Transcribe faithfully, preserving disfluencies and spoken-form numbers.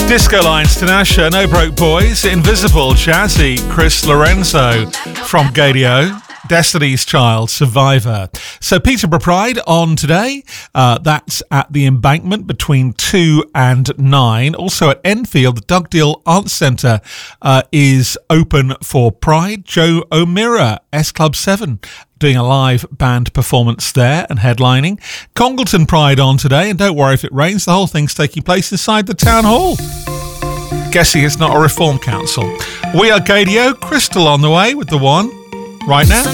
Disco Lines, Tinashe, No Broke Boys, Invisible, Jazzy, Chris Lorenzo from Gadio, Destiny's Child, Survivor. So Peterborough Pride on today. Uh, that's at the Embankment between two and nine. Also at Enfield, the Dugdale Arts Centre uh, is open for Pride. Joe O'Meara, S Club seven, doing a live band performance there and headlining. Congleton Pride on today, and don't worry if it rains, the whole thing's taking place inside the town hall. Guessing it's not a reform council. We are Gadio, Crystal on the way with the one right now.